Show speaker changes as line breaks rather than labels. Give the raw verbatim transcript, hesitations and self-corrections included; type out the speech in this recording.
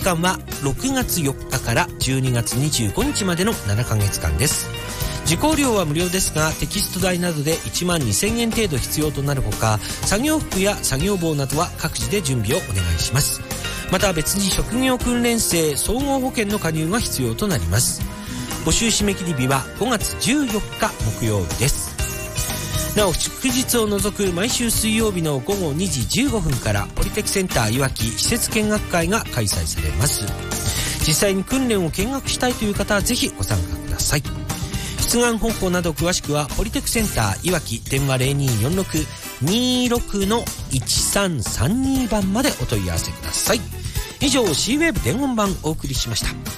間はろくがつよっかからじゅうにがつにじゅうごにちまでのななかげつかんです。受講料は無料ですが、テキスト代などでいちまんにせんえん程度必要となるほか、作業服や作業帽などは各自で準備をお願いします。また別に職業訓練生総合保険の加入が必要となります。募集締め切り日はごがつじゅうよっか木曜日です。なお祝日を除く毎週水曜日のごごにじじゅうごふんからポリテクセンターいわき施設見学会が開催されます。実際に訓練を見学したいという方はぜひご参加ください。出願方法など詳しくはポリテクセンターいわき電話 ゼロにーよんろく にーろく いちさんさんに 番までお問い合わせください。以上 C ウェーブ伝言版お送りしました。